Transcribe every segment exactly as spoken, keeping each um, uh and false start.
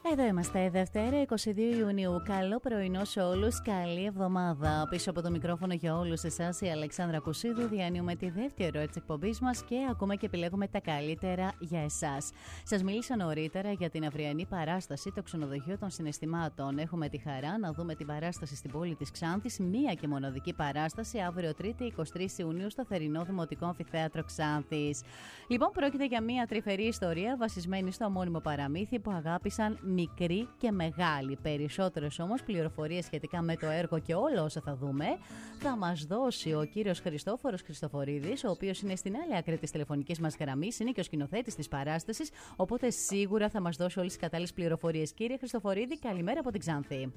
Εδώ είμαστε, Δευτέρα είκοσι δύο Ιουνίου. Καλό πρωινό σε όλους, καλή εβδομάδα. Πίσω από το μικρόφωνο για όλους εσάς η Αλεξάνδρα Κουσίδου. Διανύουμε τη δεύτερη ώρα της εκπομπής μας και ακούμε και επιλέγουμε τα καλύτερα για εσάς. Σας μίλησα νωρίτερα για την αυριανή παράσταση, το Ξενοδοχείο των Συναισθημάτων. Έχουμε τη χαρά να δούμε την παράσταση στην πόλη της Ξάνθης, μία και μοναδική παράσταση, αύριο Τρίτη εικοστή τρίτη Ιουνίου στο θερινό Δημοτικό Αμφιθέατρο Ξάνθης. Λοιπόν, πρόκειται για μία τρυφερή ιστορία βασισμένη στο μόνιμο παραμύθι που αγάπησαν μικροί και μεγάλοι. Περισσότερες όμως πληροφορίες σχετικά με το έργο και όλα όσα θα δούμε θα μας δώσει ο κύριος Χριστόφορος Χριστοφορίδης, ο οποίος είναι στην άλλη άκρη της τηλεφωνικής μας γραμμής, είναι και ο σκηνοθέτης της παράστασης, οπότε σίγουρα θα μας δώσει όλες τις κατάλληλες πληροφορίες. Κύριε Χριστοφορίδη, καλημέρα από την Ξάνθη.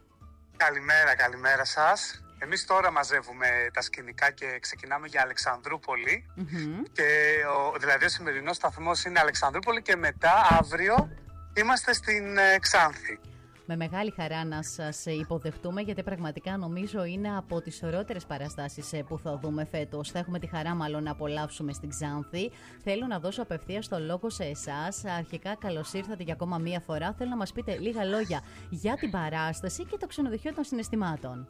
Καλημέρα, καλημέρα σας. Εμείς τώρα μαζεύουμε τα σκηνικά και ξεκινάμε για Αλεξανδρούπολη. Mm-hmm. Και ο, δηλαδή ο σημερινός σταθμός είναι Αλεξανδρούπολη και μετά αύριο είμαστε στην ε, Ξάνθη. Με μεγάλη χαρά να σας υποδεχτούμε, γιατί πραγματικά νομίζω είναι από τις ωραιότερες παραστάσεις που θα δούμε φέτος. Θα έχουμε τη χαρά μάλλον να απολαύσουμε στην Ξάνθη. Θέλω να δώσω απευθείας το λόγο σε εσάς. Αρχικά καλώς ήρθατε για ακόμα μία φορά. Θέλω να μας πείτε λίγα λόγια για την παράσταση και το Ξενοδοχείο των Συναισθημάτων.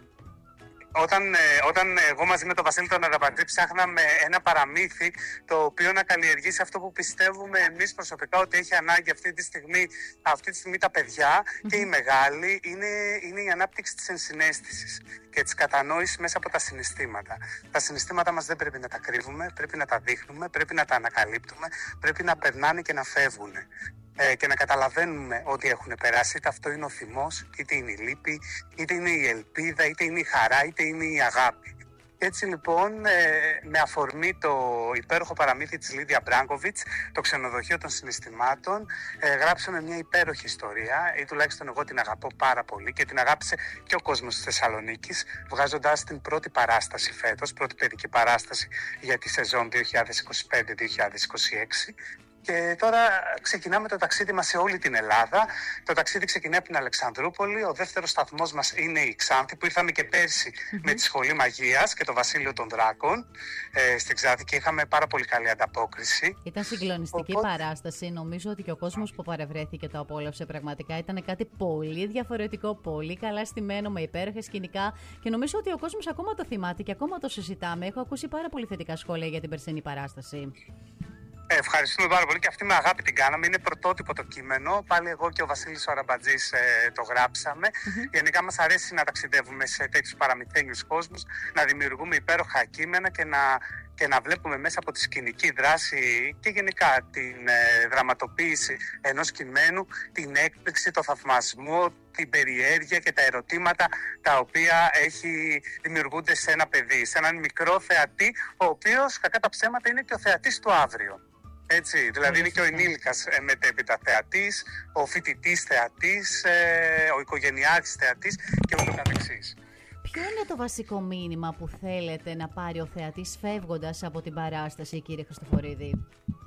Όταν, ε, όταν εγώ μαζί με τον Βασίλη τον Αραμπατζή ψάχναμε ένα παραμύθι το οποίο να καλλιεργήσει αυτό που πιστεύουμε εμείς προσωπικά ότι έχει ανάγκη αυτή τη στιγμή, αυτή τη στιγμή τα παιδιά mm-hmm. και οι μεγάλοι, είναι, είναι η ανάπτυξη της ενσυναίσθησης και της κατανόησης μέσα από τα συναισθήματα. Τα συναισθήματα μας δεν πρέπει να τα κρύβουμε, πρέπει να τα δείχνουμε, πρέπει να τα ανακαλύπτουμε, πρέπει να περνάνε και να φεύγουν. Ε, και να καταλαβαίνουμε ότι έχουν περάσει, είτε αυτό είναι ο θυμός, είτε είναι η λύπη, είτε είναι η ελπίδα, είτε είναι η χαρά, είτε είναι η αγάπη. Έτσι λοιπόν, ε, με αφορμή το υπέροχο παραμύθι της Λίδια Μπράγκοβιτς, το Ξενοδοχείο των Συναισθημάτων, ε, γράψαμε μια υπέροχη ιστορία, ή τουλάχιστον εγώ την αγαπώ πάρα πολύ και την αγάπησε και ο κόσμος της Θεσσαλονίκης, βγάζοντας την πρώτη παράσταση φέτος, πρώτη παιδική παράσταση για τη σεζόν δύο χιλιάδες είκοσι πέντε δύο χιλιάδες είκοσι έξι. Και τώρα ξεκινάμε το ταξίδι μας σε όλη την Ελλάδα. Το ταξίδι ξεκινάει από την Αλεξανδρούπολη. Ο δεύτερος σταθμός μας είναι η Ξάνθη, που ήρθαμε και πέρσι mm-hmm. με τη Σχολή Μαγείας και το Βασίλειο των Δράκων ε, στην Ξάνθη και είχαμε πάρα πολύ καλή ανταπόκριση. Ήταν συγκλονιστική Οπότε... παράσταση. Νομίζω ότι και ο κόσμος που παρευρέθηκε το απόλαυσε πραγματικά. Ήταν κάτι πολύ διαφορετικό, πολύ καλά στημένο, με υπέροχα σκηνικά και νομίζω ότι ο κόσμος ακόμα το θυμάται και ακόμα το συζητάμε. Έχω ακούσει πάρα πολύ θετικά σχόλια για την περσινή παράσταση. Ευχαριστούμε πάρα πολύ και αυτή με αγάπη την κάναμε. Είναι πρωτότυπο το κείμενο. Πάλι εγώ και ο Βασίλης ο Αραμπατζής ε, το γράψαμε. Mm-hmm. Γενικά μας αρέσει να ταξιδεύουμε σε τέτοιους παραμυθένιους κόσμους, να δημιουργούμε υπέροχα κείμενα και να, και να βλέπουμε μέσα από τη σκηνική δράση και γενικά την ε, δραματοποίηση ενός κειμένου, την έκπληξη, το θαυμασμό, την περιέργεια και τα ερωτήματα τα οποία έχει, δημιουργούνται σε ένα παιδί, σε έναν μικρό θεατή, ο οποίος κακά τα ψέματα είναι και ο θεατής του αύριο. Έτσι, δηλαδή είναι και ο ενήλικας ε, μετέπειτα θεατής, ο φοιτητής θεατής, ε, ο οικογενειάρχης θεατής και ούτω καθεξής. Ποιο είναι το βασικό μήνυμα που θέλετε να πάρει ο θεατής φεύγοντας από την παράσταση, κύριε Χριστοφορίδη?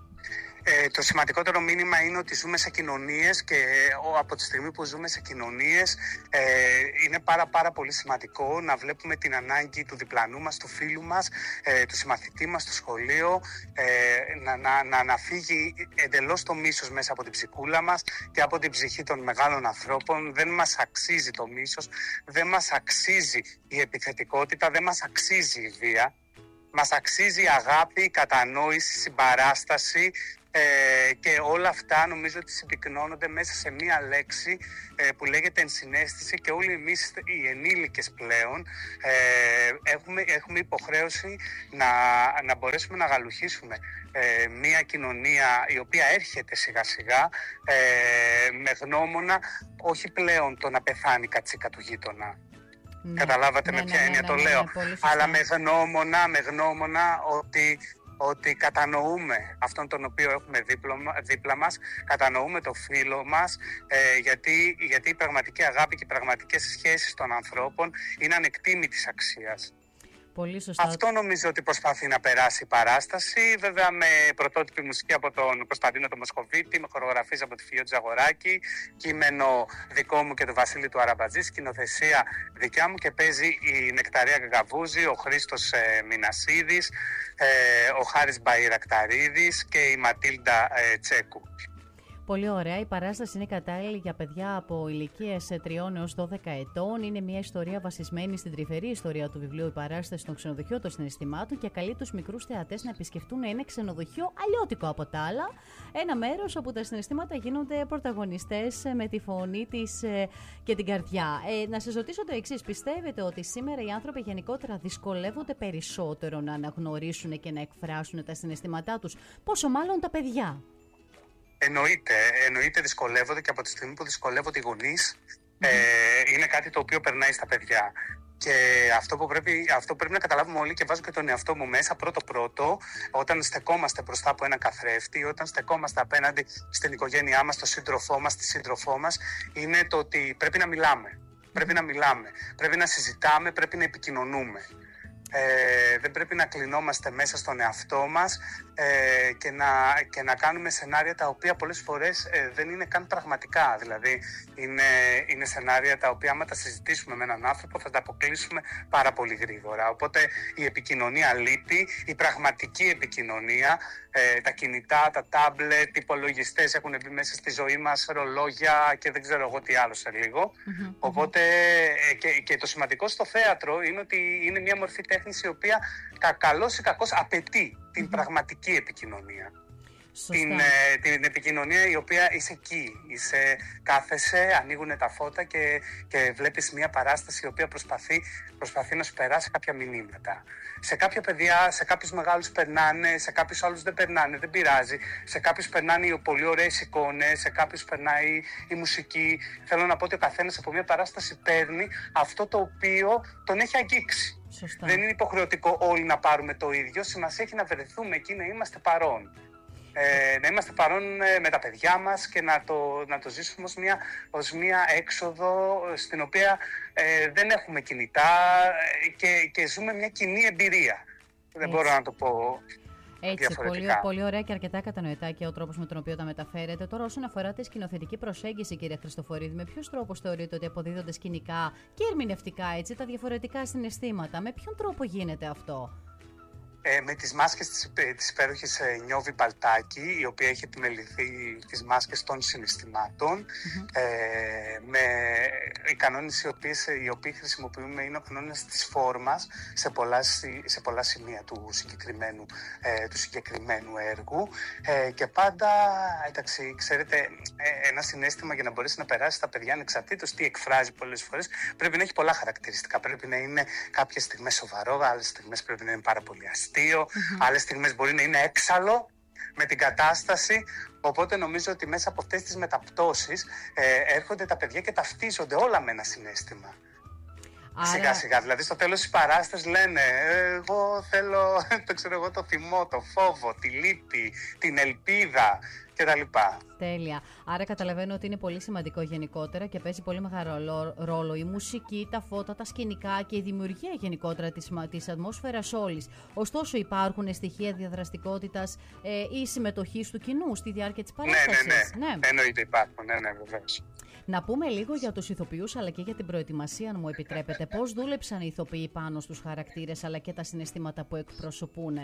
Ε, το σημαντικότερο μήνυμα είναι ότι ζούμε σε κοινωνίες και ο, από τη στιγμή που ζούμε σε κοινωνίες ε, είναι πάρα πάρα πολύ σημαντικό να βλέπουμε την ανάγκη του διπλανού μας, του φίλου μας, ε, του συμμαθητή μας στο σχολείο, ε, να, να, να αναφύγει εντελώς το μίσος μέσα από την ψυχούλα μας και από την ψυχή των μεγάλων ανθρώπων. Δεν μας αξίζει το μίσος, δεν μας αξίζει η επιθετικότητα, δεν μας αξίζει η βία. Μας αξίζει η αγάπη, η κατανόηση, η συμπαράσταση ε, και όλα αυτά νομίζω ότι συμπυκνώνονται μέσα σε μία λέξη ε, που λέγεται ενσυναίσθηση και όλοι εμείς οι ενήλικες πλέον ε, έχουμε, έχουμε υποχρέωση να, να μπορέσουμε να γαλουχίσουμε ε, μία κοινωνία η οποία έρχεται σιγά σιγά ε, με γνώμονα όχι πλέον το να πεθάνει η κατσίκα του γείτονα. Ναι, Καταλάβατε ναι, με ποια ναι, έννοια ναι, ναι, το λέω, ναι, ναι, αλλά με γνώμονα, με γνώμονα ότι, ότι κατανοούμε αυτόν τον οποίο έχουμε δίπλα, δίπλα μας, κατανοούμε το φίλο μας, ε, γιατί, γιατί η πραγματική αγάπη και οι πραγματικές σχέσεις των ανθρώπων είναι ανεκτήμητης αξίας. Πολύ σωστά. Αυτό νομίζω ότι προσπαθεί να περάσει η παράσταση. Βέβαια με πρωτότυπη μουσική από τον Κωνσταντίνο τον Μοσχοβίτη, με χορογραφίες από τη Φιό Τζαγοράκη, κείμενο δικό μου και του Βασίλη του Αραμπατζή, σκηνοθεσία δικιά μου και παίζει η Νεκταρία Γαγαβούζη, ο Χρήστος ε, Μινασίδης, ε, ο Χάρης Μπαϊρακταρίδης και η Ματίλντα ε, Τσέκου. Πολύ ωραία. Η παράσταση είναι κατάλληλη για παιδιά από ηλικίες τριών έως δώδεκα ετών. Είναι μια ιστορία βασισμένη στην τρυφερή ιστορία του βιβλίου «Η παράσταση στον ξενοδοχείο των συναισθημάτων» και καλεί τους μικρούς θεατές να επισκεφτούν ένα ξενοδοχείο αλλιώτικο από τα άλλα. Ένα μέρος όπου τα συναισθήματα γίνονται πρωταγωνιστές με τη φωνή της και την καρδιά. Ε, να σας ρωτήσω το εξής. Πιστεύετε ότι σήμερα οι άνθρωποι γενικότερα δυσκολεύονται περισσότερο να αναγνωρίσουν και να εκφράσουν τα συναισθήματά τους? Πόσο μάλλον τα παιδιά? Εννοείται, εννοείται δυσκολεύονται, και από τη στιγμή που δυσκολεύονται οι γονείς, mm-hmm. ε, είναι κάτι το οποίο περνάει στα παιδιά. Και αυτό που, πρέπει, αυτό που πρέπει να καταλάβουμε όλοι, και βάζω και τον εαυτό μου μέσα, πρώτο-πρώτο, όταν στεκόμαστε μπροστά από έναν καθρέφτη, όταν στεκόμαστε απέναντι στην οικογένειά μας, στον σύντροφό μας, στη σύντροφό μας, είναι το ότι πρέπει να μιλάμε. Mm-hmm. Πρέπει να μιλάμε, πρέπει να συζητάμε, πρέπει να επικοινωνούμε. Ε, δεν πρέπει να κλεινόμαστε μέσα στον εαυτό μας ε, και, να, και να κάνουμε σενάρια τα οποία πολλές φορές ε, δεν είναι καν πραγματικά. Δηλαδή είναι, είναι σενάρια τα οποία άμα τα συζητήσουμε με έναν άνθρωπο θα τα αποκλείσουμε πάρα πολύ γρήγορα. Οπότε η επικοινωνία λείπει, η πραγματική επικοινωνία, ε, τα κινητά, τα τάμπλετ, οι υπολογιστές έχουν μπει μέσα στη ζωή μας, ρολόγια και δεν ξέρω εγώ τι άλλο σε λίγο. Mm-hmm. Οπότε ε, και, και το σημαντικό στο θέατρο είναι ότι είναι μια μορφή τέχνης η οποία καλώς ή κακώς απαιτεί την mm-hmm. πραγματική επικοινωνία. Την, ε, την επικοινωνία η οποία είσαι εκεί, είσαι, κάθεσαι, ανοίγουν τα φώτα και, και βλέπεις μια παράσταση η οποία προσπαθεί, προσπαθεί να σου περάσει κάποια μηνύματα. Σε κάποια παιδιά, σε κάποιους μεγάλους περνάνε, σε κάποιους άλλους δεν περνάνε, δεν πειράζει. Σε κάποιους περνάνε οι πολύ ωραίες εικόνες, σε κάποιους περνάει η μουσική. Θέλω να πω ότι ο καθένας από μια παράσταση παίρνει αυτό το οποίο τον έχει αγγίξει. Σωστά. Δεν είναι υποχρεωτικό όλοι να πάρουμε το ίδιο. Σημασία έχει να βρεθούμε εκεί, να είμαστε παρόν. Ε, να είμαστε παρόν ε, με τα παιδιά μας και να το, να το ζήσουμε ως μια, ως μια έξοδο στην οποία ε, δεν έχουμε κινητά και, και ζούμε μια κοινή εμπειρία. Έτσι. Δεν μπορώ να το πω έτσι, πολύ, πολύ ωραία και αρκετά κατανοητά και ο τρόπος με τον οποίο τα μεταφέρετε. Τώρα, όσον αφορά τη σκηνοθετική προσέγγιση, κύριε Χριστοφορίδη, με ποιους τρόπους θεωρείτε ότι αποδίδονται σκηνικά και ερμηνευτικά έτσι, τα διαφορετικά συναισθήματα? Με ποιον τρόπο γίνεται αυτό? Ε, με τις μάσκες της, της υπέροχης ε, Νιώβη Μπαλτάκη, η οποία έχει επιμεληθεί τις μάσκες των συναισθημάτων. Mm-hmm. Ε, με οι κανόνες οι, οποίες, οι οποίοι χρησιμοποιούμε είναι ο κανόνας της φόρμας σε πολλά, σε πολλά σημεία του συγκεκριμένου, ε, του συγκεκριμένου έργου. Ε, και πάντα, εντάξει, ξέρετε, ε, ένα συναίσθημα για να μπορέσει να περάσει στα παιδιά, ανεξαρτήτως τι εκφράζει πολλές φορές, πρέπει να έχει πολλά χαρακτηριστικά. Πρέπει να είναι κάποιες στιγμές σοβαρό, άλλες στιγμές πρέπει να είναι πάρα πολύ αστείο. Mm-hmm. Άλλες στιγμές μπορεί να είναι έξαλλο με την κατάσταση. Οπότε νομίζω ότι μέσα από αυτές τις μεταπτώσεις ε, έρχονται τα παιδιά και ταυτίζονται όλα με ένα συναίσθημα. Άρα... Σιγά σιγά, δηλαδή στο τέλος της παράστασης λένε εγώ θέλω το, ξέρω εγώ, το θυμό, το φόβο, τη λύπη, την ελπίδα κτλ. Τέλεια. Άρα καταλαβαίνω ότι είναι πολύ σημαντικό γενικότερα και παίζει πολύ μεγάλο ρόλο η μουσική, τα φώτα, τα σκηνικά και η δημιουργία γενικότερα της, της ατμόσφαιρας όλης. Ωστόσο υπάρχουν στοιχεία διαδραστικότητας ε, ή συμμετοχής του κοινού στη διάρκεια της παράστασης. Ναι, ναι, ναι. ναι. Εννοείται υπάρχουν, ναι, ναι, βεβαίως. Να πούμε λίγο για τους ηθοποιούς αλλά και για την προετοιμασία, αν μου επιτρέπετε. Πώς δούλεψαν οι ηθοποιοί πάνω στους χαρακτήρες αλλά και τα συναισθήματα που εκπροσωπούν?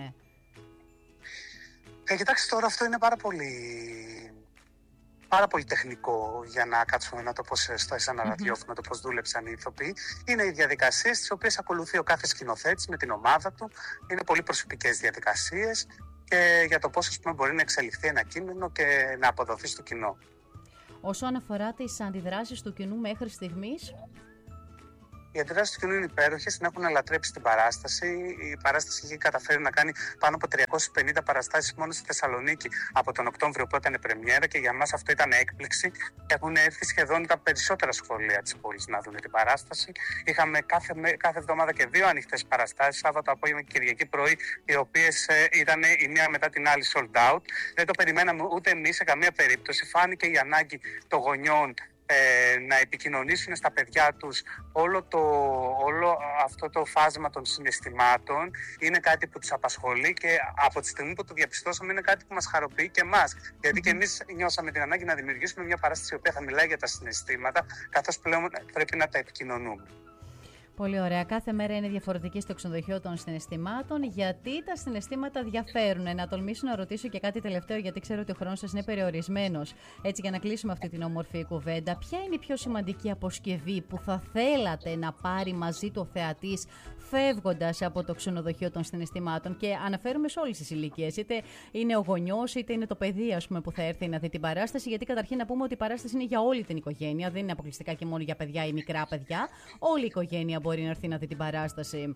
Ε, κοιτάξτε, τώρα αυτό είναι πάρα πολύ, πάρα πολύ τεχνικό για να κάτσουμε να το πω στο ένα ραδιόφωνο, mm-hmm. το πώς δούλεψαν οι ηθοποιοί. Είναι οι διαδικασίες τις οποίες ακολουθεί ο κάθε σκηνοθέτης με την ομάδα του. Είναι πολύ προσωπικές διαδικασίες και για το πώς, ας πούμε, μπορεί να εξελιχθεί ένα κείμενο και να αποδοθεί στο κοινό. Όσον αφορά τις αντιδράσεις του κοινού μέχρι στιγμής? Οι αντιδράσεις του κοινού είναι υπέροχες, την έχουν αλατρέψει την παράσταση. Η παράσταση έχει καταφέρει να κάνει πάνω από τριακόσιες πενήντα παραστάσεις μόνο στη Θεσσαλονίκη από τον Οκτώβριο που έκανε πρεμιέρα και για μας αυτό ήταν έκπληξη. Έχουν έρθει σχεδόν τα περισσότερα σχολεία της πόλης να δουν την παράσταση. Είχαμε κάθε, κάθε εβδομάδα και δύο ανοιχτές παραστάσεις, Σάββατο απόγευμα και Κυριακή πρωί, οι οποίες ε, ήταν η μία μετά την άλλη sold out. Δεν το περιμέναμε ούτε εμείς σε καμία περίπτωση. Φάνηκε η ανάγκη των γονιών Ε, να επικοινωνήσουν στα παιδιά τους όλο, το, όλο αυτό το φάσμα των συναισθημάτων. Είναι κάτι που τους απασχολεί και από τη στιγμή που το διαπιστώσαμε είναι κάτι που μας χαροποιεί και εμάς. Γιατί και εμείς νιώσαμε την ανάγκη να δημιουργήσουμε μια παράσταση η οποία θα μιλάει για τα συναισθήματα, καθώς πλέον πρέπει να τα επικοινωνούμε. Πολύ ωραία. Κάθε μέρα είναι διαφορετική στο ξενοδοχείο των συναισθημάτων. Γιατί τα συναισθήματα διαφέρουν? Να τολμήσω να ρωτήσω και κάτι τελευταίο, γιατί ξέρω ότι ο χρόνος σας είναι περιορισμένος. Έτσι, για να κλείσουμε αυτή την όμορφη κουβέντα, ποια είναι η πιο σημαντική αποσκευή που θα θέλατε να πάρει μαζί του ο θεατής φεύγοντας από το ξενοδοχείο των συναισθημάτων? Και αναφέρουμε σε όλες τις ηλικίες. Είτε είναι ο γονιός, είτε είναι το παιδί, ας πούμε, που θα έρθει να δει την παράσταση. Γιατί καταρχήν να πούμε ότι η παράσταση είναι για όλη την οικογένεια. Δεν είναι αποκλειστικά και μόνο για παιδιά ή μικρά παιδιά. Όλη η οικογένεια μπορεί να έρθει να δει την παράσταση.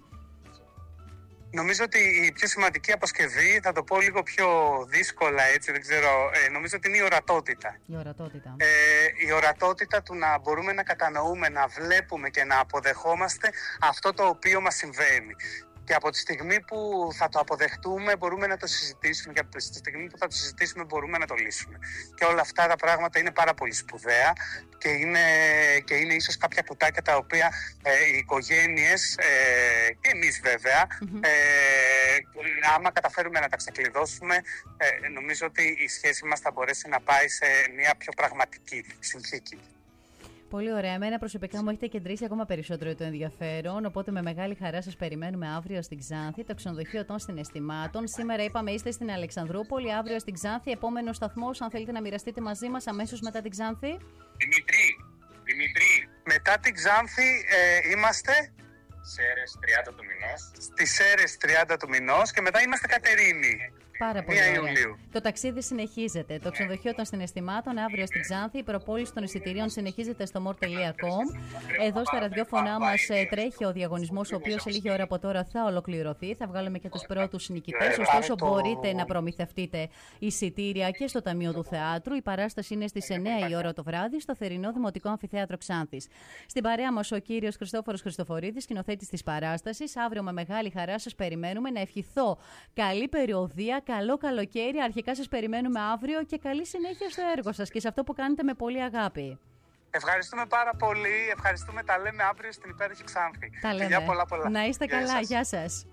Νομίζω ότι η πιο σημαντική αποσκευή, θα το πω λίγο πιο δύσκολα, έτσι, δεν ξέρω, ε, νομίζω ότι είναι η ορατότητα. Η ορατότητα. Ε, η ορατότητα του να μπορούμε να κατανοούμε, να βλέπουμε και να αποδεχόμαστε αυτό το οποίο μας συμβαίνει. Και από τη στιγμή που θα το αποδεχτούμε μπορούμε να το συζητήσουμε, και από τη στιγμή που θα το συζητήσουμε μπορούμε να το λύσουμε. Και όλα αυτά τα πράγματα είναι πάρα πολύ σπουδαία και είναι, και είναι ίσως κάποια κουτάκια τα οποία ε, οι οικογένειες ε, και εμείς βέβαια, mm-hmm. ε, άμα καταφέρουμε να τα ξεκλειδώσουμε, ε, νομίζω ότι η σχέση μας θα μπορέσει να πάει σε μια πιο πραγματική συνθήκη. Πολύ ωραία. Εμένα προσωπικά μου έχετε κεντρήσει ακόμα περισσότερο το ενδιαφέρον. Οπότε με μεγάλη χαρά σας περιμένουμε αύριο στην Ξάνθη, το ξενοδοχείο των συναισθημάτων. Σήμερα είπαμε είστε στην Αλεξανδρούπολη, αύριο στην Ξάνθη. Επόμενος σταθμός, αν θέλετε να μοιραστείτε μαζί μας αμέσως μετά την Ξάνθη. Δημητρή, Δημητρή. Μετά την Ξάνθη ε, είμαστε Σέρες τριάντα του μηνός. Στις Σέρες τριάντα του μηνός και μετά είμαστε Κατερίνη. Πάρα πολύ ωραία. Το ταξίδι συνεχίζεται. Το ξενοδοχείο των συναισθημάτων αύριο στην Ξάνθη. Η προπόληση των εισιτηρίων συνεχίζεται στο more τελεία com. Εδώ στα ραδιόφωνά μας τρέχει ο διαγωνισμός, ο οποίος σε λίγη ώρα από τώρα θα ολοκληρωθεί. Θα βγάλουμε και τους πρώτους νικητές. Ωστόσο, μπορείτε να προμηθευτείτε εισιτήρια και στο Ταμείο του Θεάτρου. Η παράσταση είναι στις εννιά η ώρα το βράδυ στο θερινό Δημοτικό Αμφιθέατρο Ξάνθης. Στην παρέα μας ο κύριος Χριστόφορος Χριστοφορίδης, σκηνοθέτης της παράστασης. Αύριο με μεγάλη χαρά σας περιμένουμε. Να ευχηθώ καλή περιοδία. Καλό καλοκαίρι, αρχικά σας περιμένουμε αύριο και καλή συνέχεια στο έργο σας και σε αυτό που κάνετε με πολύ αγάπη. Ευχαριστούμε πάρα πολύ, ευχαριστούμε, τα λέμε αύριο στην υπέροχη Ξάνθη. Τα λέμε. Φιλιά, πολλά, πολλά. Να είστε Γεια καλά, σας. Γεια σας.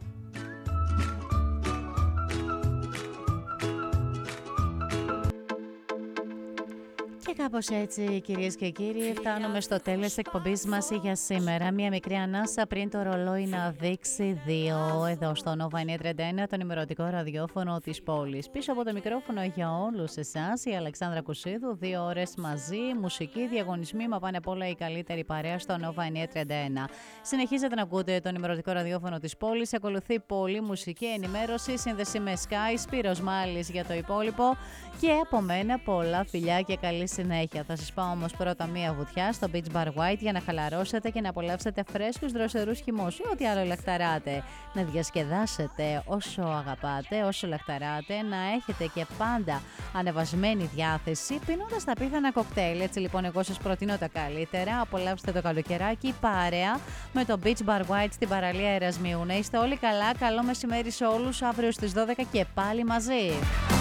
Και κάπως έτσι, κυρίες και κύριοι, φτάνουμε στο τέλος της εκπομπής μας για σήμερα. Μία μικρή ανάσα πριν το ρολόι να δείξει δύο, εδώ στο Nova εννιακόσια τριάντα ένα, το ενημερωτικό ραδιόφωνο της πόλης. Πίσω από το μικρόφωνο για όλους εσάς, η Αλεξάνδρα Κουσίδου, δύο ώρες μαζί, μουσική, διαγωνισμοί, μα πάνε απ' όλα η καλύτερη παρέα στο Nova εννιακόσια τριάντα ένα. Συνεχίζετε να ακούτε το ενημερωτικό ραδιόφωνο της πόλης, ακολουθεί πολλή μουσική, ενημέρωση, σύνδεση με Sky, Σπύρος Μάλης για το υπόλοιπο και από μένα πολλά φιλιά και καλή συνέχεια. Θα σας πάω όμως πρώτα μία βουτιά στο Beach Bar White για να χαλαρώσετε και να απολαύσετε φρέσκους δροσερούς χυμός ή ό,τι άλλο λαχταράτε. Να διασκεδάσετε όσο αγαπάτε, όσο λαχταράτε, να έχετε και πάντα ανεβασμένη διάθεση πίνοντας τα πίθανα κοκτέιλ. Έτσι λοιπόν εγώ σας προτείνω τα καλύτερα. Απολαύστε το καλοκαιράκι παρέα με το Beach Bar White στην παραλία Ερασμίου. Να είστε όλοι καλά, καλό μεσημέρι σε όλους, αύριο στις δώδεκα και πάλι μαζί.